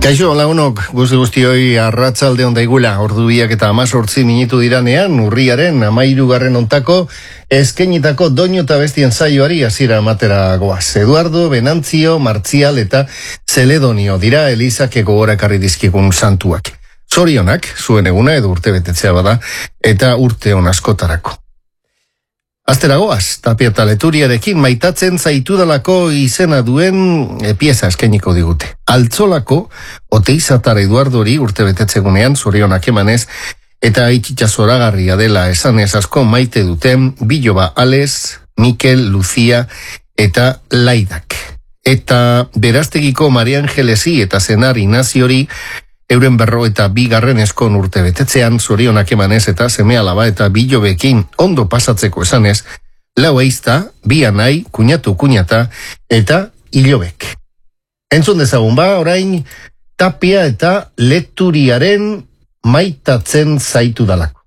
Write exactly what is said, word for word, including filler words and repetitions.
Kaixo, lagunok, guzti guztioi arratzalde ondaigula, ordu biak eta amazortzi minutu diranean, urriaren amairugarren ontako, eskenitako doinu eta bestien saioari hasiera ematera goaz. Eduardo, Benantzio, Martzial eta Zeledonio dira Elizake gogorakarri dizkigun santuak. Zorionak, zuen eguna edo urte betetzea bada, eta urte on askotarako. Aztera goaz, Tapia eta Leturiarekin maitatzen zaitudalako izena duen e, pieza eskainiko digute. Altzolako, Oteizatar Eduardori urte betetzegunean zorionak emanez, eta itxitza zoragarria dela esanez asko maite duten Biloba Ales, Mikel, Lucia eta Laidak. Eta Beraztegiko Maria Angelesi eta Zenar Inaziori euren berro eta bigarren eskon urte betetzean zorionak emanez eta seme alaba eta bilobekin ondo pasatzeko esanez, lau eizta, bi anai, kuñatu kuñata eta ilobek. Entzun dezagun ba, orain Tapia eta Leturiaren maitatzen zaitu dalako.